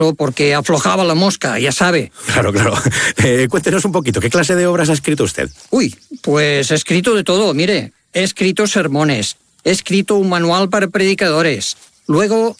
porque aflojaba la mosca, ya sabe. Claro. Cuéntenos un poquito, ¿qué clase de obras ha escrito usted? Uy, pues he escrito de todo, mire. He escrito sermones, he escrito un manual para predicadores. Luego